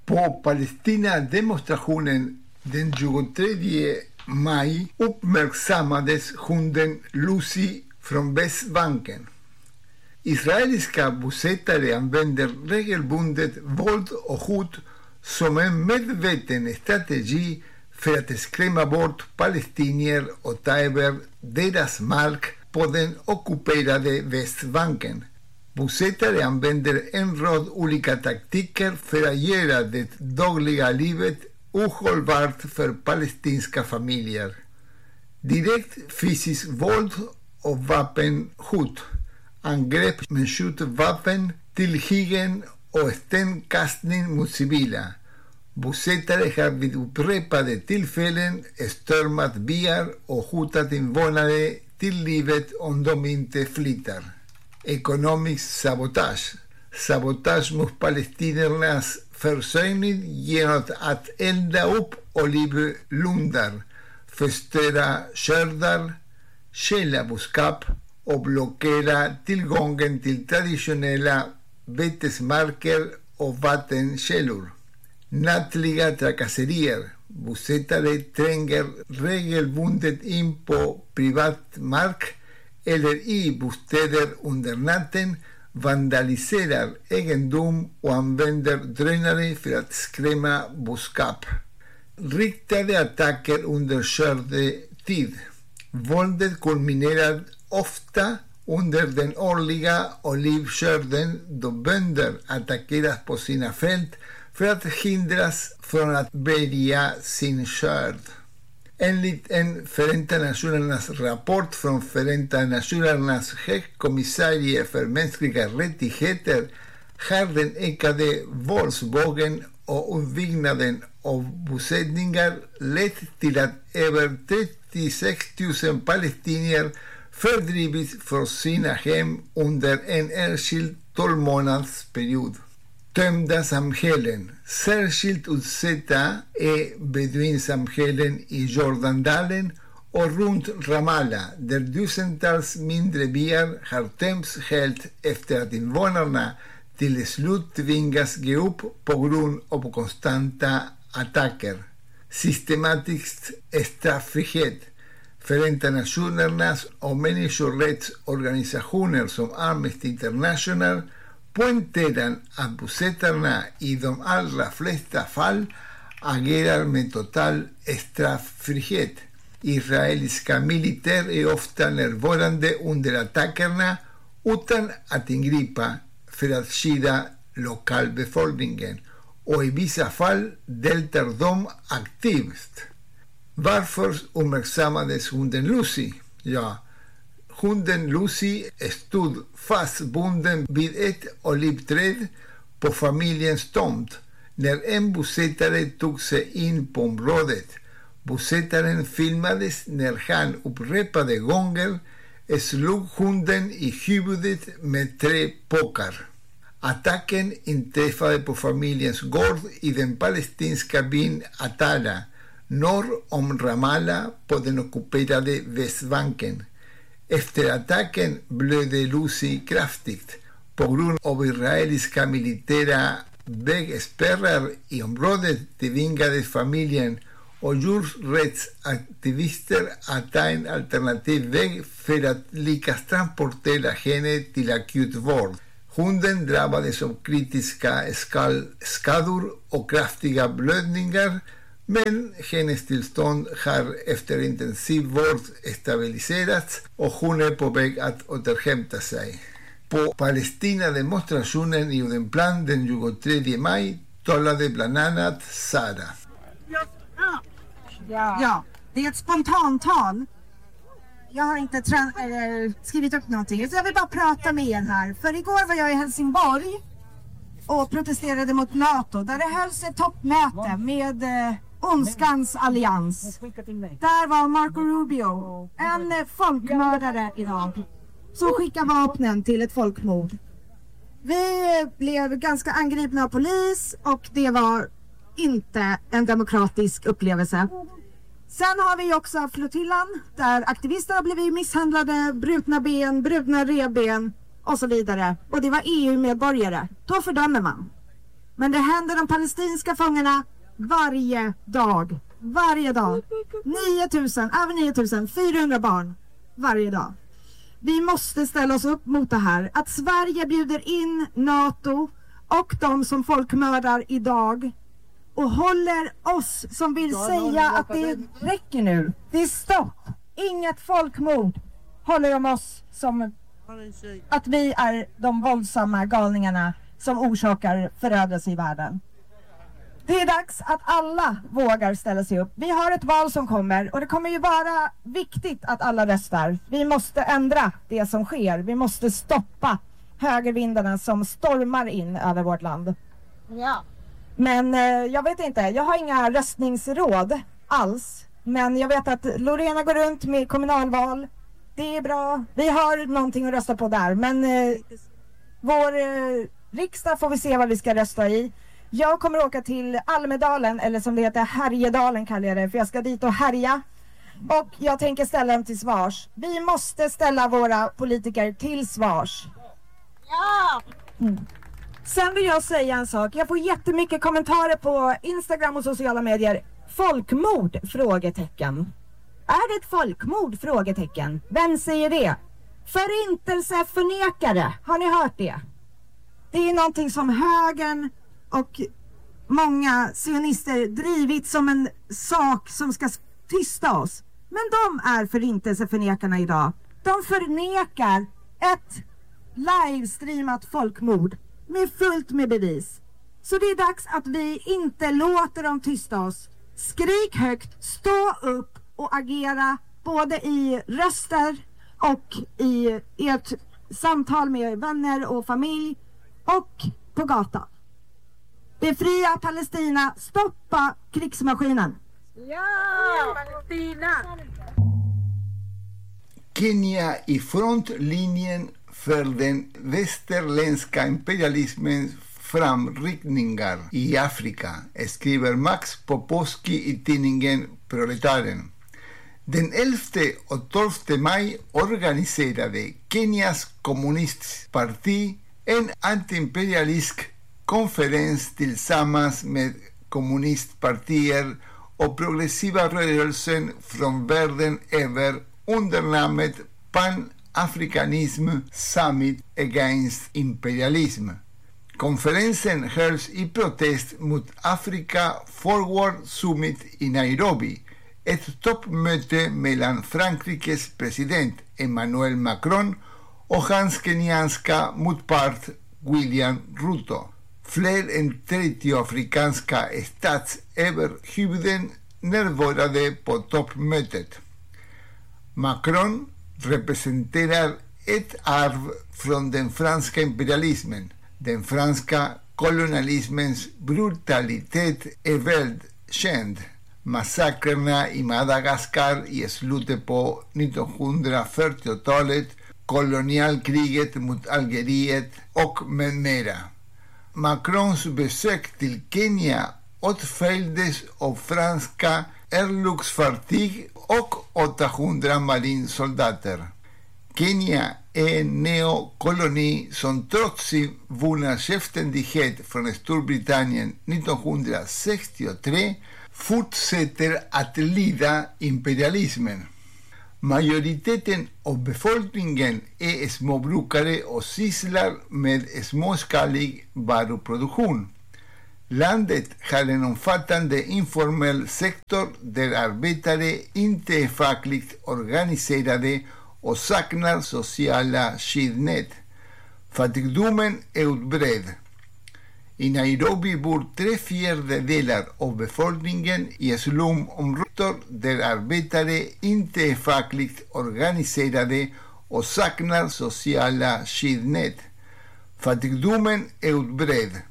På Palestina-demonstrationen den 23 maj uppmärksammades hunden Lucy från Västbanken. Israeliska bosättare använder regelbundet våld och hot som en medveten strategi för att skrämma bort palestinier och ta över deras mark på den ockuperade Västbanken. Bosättare använder en rad olika taktiker för att göra det dagliga livet ohållbart för palestinska familjer. Direkt fysiskt våld och vapenhot, angrepp med skjutvapen, tillhyggen och stenkastning mot civila. Bosättare har vid upprepade tillfällen stormat byar och hotat invånare till livet om de inte flyttar. Ekonomisk sabotage. Sabotage mot palestiniernas försörjning genom att elda upp olivlundar, förstöra skördar, stjäla boskap och blockera tillgången till traditionella betesmarker och vattenkällor. Nattliga trakasserier. Bosättare tränger regelbundet in på privat mark eller i bostäder under natten, vandaliserar egendom och använder drönare för att skrämma boskap. Riktade attacker under skördetid. Våldet kulminerar ofta under den årliga olivskörden då bönder attackeras på sina fält för att hindras från att bärga sin skörd. Enligt en Förenta Nationernas rapport från Förenta Nationernas högkommissarie för mänskliga rättigheter har den ökade våldsvågen och utbyggnaden av bosättningar lett till att över 36 000 palestinier fördrivits från sina hem under en enskild 12-månadsperiod. Tömda samhällen. Särskilt utsatta är beduinsamhällen i Jordandalen och runt Ramallah, där tusentals mindre byar har tömts helt efter att invånarna till slut tvingas ge upp på grund av konstanta attacker. Systematisk straffrihet. Förenta Nationernas och människorättsorganisationer som Amnesty International poängterar att bosättarna i de allra flesta fall agerar med total strafffrihet. Israeliska militär är ofta närvarande under attackerna utan att ingripa för att skydda lokalbefolkningen, och i vissa fall deltar de aktivt. Varför uppmärksammades hunden Lucy? Ja, hunden Lucy stod fastbunden vid ett olivträd på familjens tomt när en bosättare tog sig in på området. Bosättaren filmades när han upprepade gånger slog hunden i huvudet med träpåkar. Attacken inträffade på familjens gård i den palestinska byn Atala, norr om Ramallah på den ockuperade Västbanken. Efter attacken blödde Lucy kraftigt. På grund av israeliska militära vägspärrar i området tvingades familjen och djurrättsaktivister att ta en alternativ väg för att lyckas transportera henne till akutvård. Hunden drabbades av kritiska skallskador och kraftiga blödningar, men hennes tillstånd har efter intensiv vård stabiliserats och hon är på väg att återhämta sig. På Palestina-demonstrationen i Odenplan den 23 maj talade bland annat Sara. Ja, det är ett spontantal. Jag har inte skrivit upp någonting, så jag vill bara prata med er här. För igår var jag i Helsingborg och protesterade mot NATO, där det hölls ett toppmöte med Ondskans allians. Där var Marco Rubio, en folkmördare idag, som skickar vapnen till ett folkmord. Vi blev ganska angripna av polis och det var inte en demokratisk upplevelse. Sen har vi också flottillan där aktivister har blivit misshandlade, brutna ben, brutna revben och så vidare. Och det var EU-medborgare. Då fördömer man. Men det händer de palestinska fångarna varje dag. Varje dag. 9000, över 9400 barn varje dag. Vi måste ställa oss upp mot det här. Att Sverige bjuder in NATO och de som folkmördar idag och håller oss som vill säga att det räcker nu. Det är stopp. Inget folkmord håller om oss som att vi är de våldsamma galningarna som orsakar förödelse i världen. Det är dags att alla vågar ställa sig upp. Vi har ett val som kommer och det kommer ju vara viktigt att alla röstar. Vi måste ändra det som sker. Vi måste stoppa högervindarna som stormar in över vårt land. Ja. Men jag vet inte, jag har inga röstningsråd alls. Men jag vet att Lorena går runt med kommunalval. Det är bra, vi har någonting att rösta på där. Men vår riksdag får vi se vad vi ska rösta i. Jag kommer åka till Almedalen, eller som det heter Härjedalen kallar jag det. För jag ska dit och härja. Och jag tänker ställa dem till svars. Vi måste ställa våra politiker till svars. Ja! Sen vill jag säga en sak. Jag får jättemycket kommentarer på Instagram och sociala medier. Folkmord? Frågetecken. Är det ett folkmord? Frågetecken. Vem säger det? Förintelseförnekare. Har ni hört det? Det är någonting som högern och många sionister drivit som en sak som ska tysta oss. Men de är förintelseförnekarna idag. De förnekar ett livestreamat folkmord med fullt med bevis. Så det är dags att vi inte låter dem tysta oss. Skrik högt, stå upp och agera både i röster och i ert samtal med vänner och familj och på gatan. Befria Palestina, stoppa krigsmaskinen. Ja, Palestina! Kenya i frontlinjen för den västerländska imperialismens framryckningar i Afrika, skriver Max Popovski i tidningen Proletaren. Den 11 och 12 maj organiserade Kenias kommunistparti en antiimperialistisk konferens tillsammans med kommunistpartier och progressiva rörelsen från världen över under namnet Pan-Afrikanism Summit Against Imperialism. Konferensen hölls i protest mot Africa Forward Summit i Nairobi, ett toppmöte mellan Frankrikes president Emmanuel Macron och hans kenyanska motpart William Ruto. Fler än 30 afrikanska statsöverhuvuden närvarade på toppmötet. Macron representerar ett arv från den franska imperialismen. Den franska kolonialismens brutalitet är välkänd. Massakrerna i Madagaskar i slutet på 1940-talet, kolonialkriget mot Algeriet och med mera. Macrons besök till Kenya åtföljdes av franska örlogsfartyg och 800 marinsoldater. Kenya är en neokoloni som trots sin vunna självständighet från Storbritannien 1963 fortsätter att lida imperialismen. Majoriteten av befolkningen är småbrukare och sysslar med småskalig varuproduktion. Landet har en omfattande informell sektor där arbetare inte är fackligt organiserade och saknar sociala skyddsnät. Fattigdomen är utbredd. I Nairobi bor 3/4 av befolkningen i slumområden där arbetare inte är fackligt organiserade och saknar sociala skyddsnät. Fattigdomen är utbredd.